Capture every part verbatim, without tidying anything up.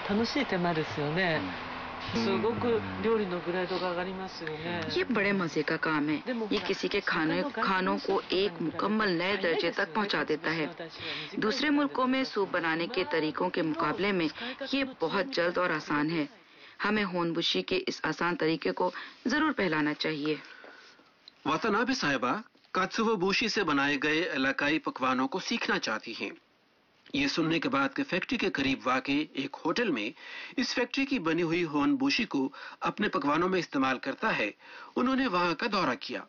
楽しい手間ですよね。すごく料理のグレードが上がりますよね。 ये बड़े मजे का काम है। ये किसी के खाने खानों को एक मुकम्मल नए दर्जे तक पहुंचा देता है। दूसरे मुल्कों में सूप बनाने के तरीकों के मुकाबले में ये बहुत जल्द और आसान है। हमें होनबुशी के इस आसान तरीके को जरूर पहलाना चाहिए। वातानाबे साहिबा कात्सुओबुशी से बनाए गए इलाकाई पकवानों को सीखना चाहती हैं। ये सुनने के बाद कि फैक्ट्री के करीब वाक़े एक होटल में इस फैक्ट्री की बनी हुई होनबुशी को अपने पकवानों में इस्तेमाल करता है, उन्होंने वहां का दौरा किया।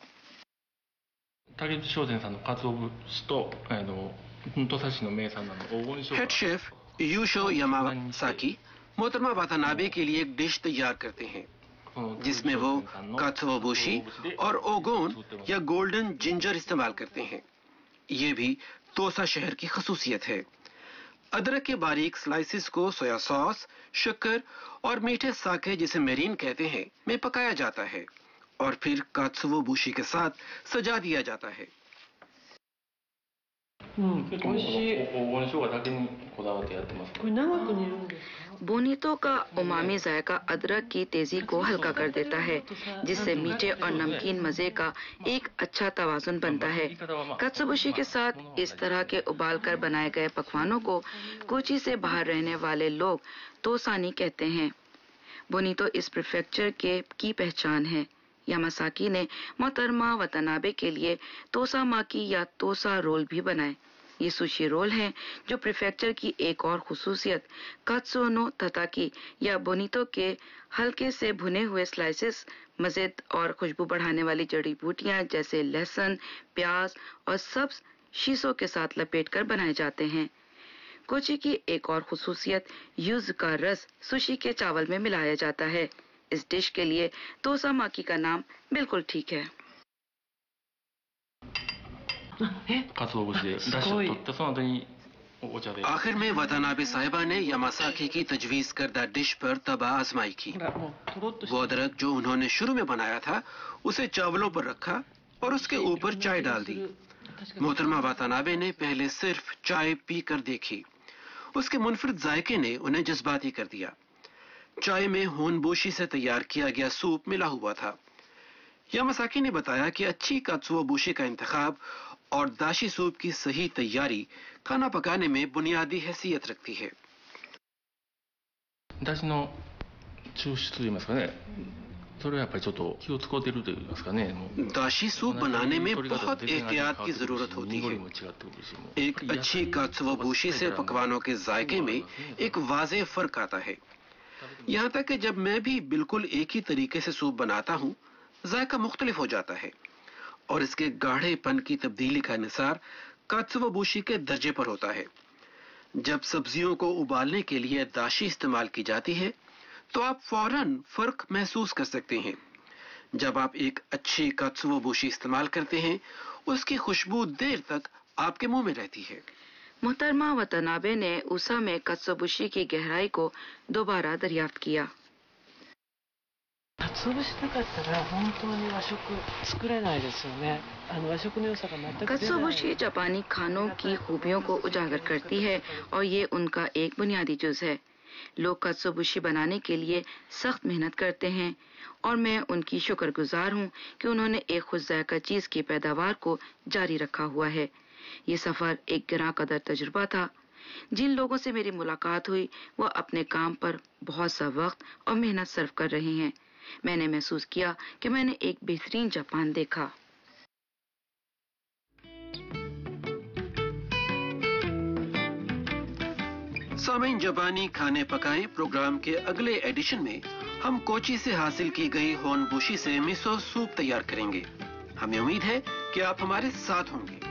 हेड शेफ यूशो यामासाकी मोहतरमा वातानाबे के लिए एक डिश तैयार करते हैं जिसमें वो कात्सुओबुशी और ओगोन या गोल्डन जिंजर इस्तेमाल करते हैं। ये भी तोसा शहर की खसूसियत है। अदरक के बारीक स्लाइसिस को सोया सॉस, शक्कर और मीठे साके जिसे मेरीन कहते हैं में पकाया जाता है और फिर कात्सुओबुशी के साथ सजा दिया जाता है। बोनीतो का उमामी जायका अदरक की तेजी को हल्का कर देता है, जिससे मीठे और नमकीन मजे का एक अच्छा तवाजुन बनता है। कात्सुओबुशी के साथ इस तरह के उबाल कर बनाए गए पकवानों को कोची से बाहर रहने वाले लोग तोसानी कहते हैं। बोनीतो इस प्रीफेक्चर के की पहचान है। यामासाकी ने मोहतरमा वातानाबे के लिए तोसा माकी या तोसा रोल भी बनाए। ये सुशी रोल हैं जो प्रीफेक्चर की एक और खुसूसियत कात्सुओ नो ताताकी या बोनीतो के हल्के से भुने हुए स्लाइसेस, मज़ेद और खुशबू बढ़ाने वाली जड़ी बूटियां जैसे लहसुन, प्याज और सब्ज शीसों के साथ लपेटकर बनाए जाते हैं। कोची की एक और खुसूसियत यूज का रस सुशी के चावल में मिलाया जाता है। इस डिश के लिए तोसा माकी का नाम बिल्कुल ठीक है। आखिर में वातानाबे साहिबा ने यामासाकी की तजवीज करदा डिश पर तबा आजमाई की। वो अदरक जो उन्होंने शुरू में बनाया था उसे चावलों पर रखा और उसके ऊपर चाय डाल दी। मोहतरमा वातानाबे ने पहले सिर्फ चाय पी कर देखी। उसके मुनफरिद जायके ने उन्हें जज्बाती कर दिया। चाय में होनबुशी से तैयार किया गया सूप मिला हुआ था। यामासाकी ने बताया कि अच्छी कात्सुओबुशी का इंतखाब और दाशी सूप की सही तैयारी खाना पकाने में बुनियादी हैसियत रखती है। दाशी सूप बनाने में बहुत एहतियात की जरूरत होती है। एक अच्छी कात्सुओबुशी से पकवानों के जायके में एक वाज़ेह फर्क आता है। यहाँ तक कि जब मैं भी बिल्कुल एक ही तरीके से सूप बनाता हूँ, जायका मुख्तलिफ हो जाता है और इसके गाढ़ेपन की तब्दीली का निसार कात्सुओबुशी के दर्जे पर होता है। जब सब्जियों को उबालने के लिए दाशी इस्तेमाल की जाती है तो आप फौरन फर्क महसूस कर सकते हैं। जब आप एक अच्छी कात्सुओबुशी इस्तेमाल करते हैं, उसकी खुशबू देर तक आपके मुंह में रहती है। मोहतरमा वातानाबे ने उसा में कात्सुओबुशी की गहराई को दोबारा दरियाफ्त किया। कात्सुओबुशी जापानी खानों की खूबियों को उजागर करती है और ये उनका एक बुनियादी जुज है। लोग कात्सुओबुशी बनाने के लिए सख्त मेहनत करते हैं और मैं उनकी शुक्रगुजार हूँ कि उन्होंने एक खुद जायका चीज की पैदावार को जारी रखा हुआ है। ये सफर एक गिरा कदर तजुर्बा था। जिन लोगों से मेरी मुलाकात हुई वो अपने काम पर बहुत सा वक्त और मेहनत सर्व कर रहे हैं। मैंने महसूस किया कि मैंने एक बेहतरीन जापान देखा। सामीन, जापानी खाने पकाएं प्रोग्राम के अगले एडिशन में हम कोची से हासिल की गई होनबुशी से मिसो सूप तैयार करेंगे। हमें उम्मीद है कि आप हमारे साथ होंगे।